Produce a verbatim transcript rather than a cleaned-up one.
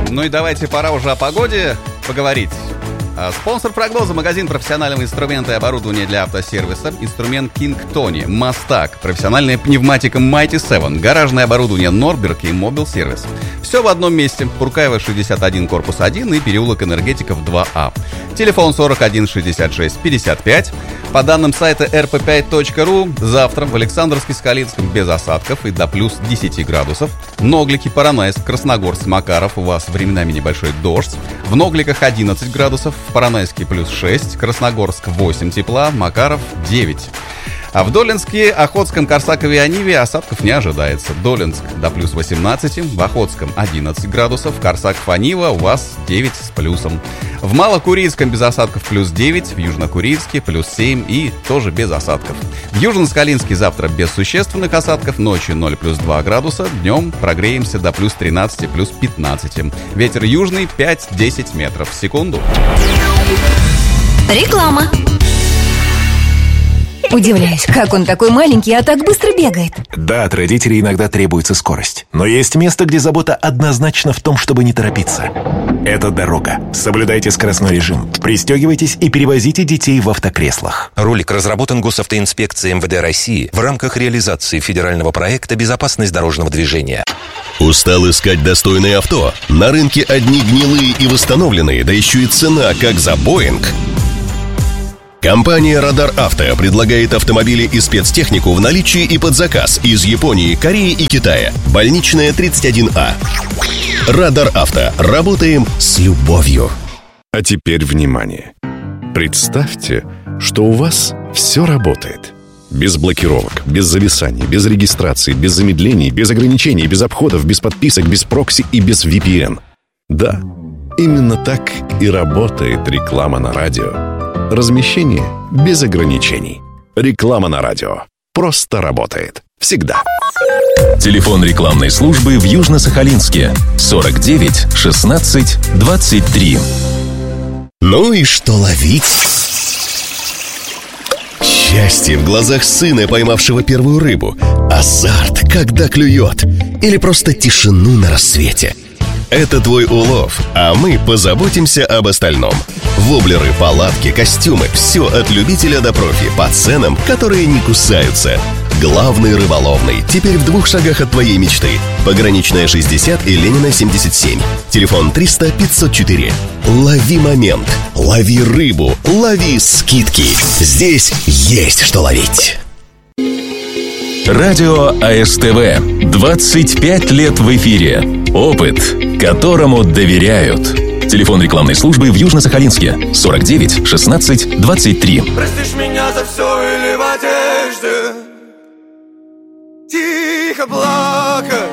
Ну и давайте, пора уже о погоде поговорить. Спонсор прогноза — магазин профессионального инструмента и оборудования для автосервиса. Инструмент King Tony, Мастак, профессиональная пневматика Mighty Seven, гаражное оборудование Норберг и Мобил Сервис. Все в одном месте. Пуркаева, шестьдесят один, корпус один и переулок Энергетиков два А. Телефон сорок один шестьдесят шесть пятьдесят пять. По данным сайта эр пэ пять точка ру, завтра в Александровске-Скалинском без осадков и до плюс десять градусов. Ноглики, Поронайск, Красногорск, Макаров, у вас временами небольшой дождь. В Ногликах одиннадцать градусов, в Поронайске плюс шесть, Красногорск восемь тепла, Макаров девять. А в Долинске, Охотском, Корсакове и Ониве осадков не ожидается. Долинск до плюс восемнадцать, в Охотском одиннадцать градусов, Корсаков, Онива у вас девять с плюсом. В Малокурильском без осадков плюс девять, в Южнокурильске плюс семь и тоже без осадков. В Южно-Скалинске завтра без существенных осадков, ночью ноль плюс два градуса, днем прогреемся до плюс тринадцать плюс пятнадцать. Ветер южный пять-десять метров в секунду. Реклама. Удивляюсь, как он такой маленький, а так быстро бегает. Да, от родителей иногда требуется скорость. Но есть место, где забота однозначно в том, чтобы не торопиться. Это дорога. Соблюдайте скоростной режим. Пристегивайтесь и перевозите детей в автокреслах. Ролик разработан Госавтоинспекцией эм вэ дэ России в рамках реализации федерального проекта «Безопасность дорожного движения». Устал искать достойное авто? На рынке одни гнилые и восстановленные, да еще и цена как за Боинг. Компания «Радар Авто» предлагает автомобили и спецтехнику в наличии и под заказ из Японии, Кореи и Китая. Больничная тридцать один А. «Радар Авто». Работаем с любовью. А теперь внимание. Представьте, что у вас все работает. Без блокировок, без зависаний, без регистрации, без замедлений, без ограничений, без обходов, без подписок, без прокси и без ви пи эн. Да, именно так и работает реклама на радио. Размещение без ограничений. Реклама на радио. Просто работает. Всегда. Телефон рекламной службы в Южно-Сахалинске сорок девять шестнадцать двадцать три. Ну и что ловить? Счастье в глазах сына, поймавшего первую рыбу. Азарт, когда клюет. Или просто тишину на рассвете. Это твой улов, а мы позаботимся об остальном. Воблеры, палатки, костюмы – все от любителя до профи по ценам, которые не кусаются. Главный рыболовный, теперь в двух шагах от твоей мечты. Пограничная шестьдесят и Ленина семьдесят семь. Телефон триста пятьсот четыре. Лови момент, лови рыбу, лови скидки. Здесь есть что ловить. Радио а эс тэ вэ. двадцать пять лет в эфире. Опыт, которому доверяют. Телефон рекламной службы в Южно-Сахалинске сорок девять шестнадцать двадцать три. Простишь меня за все или в одежде тихо плакать?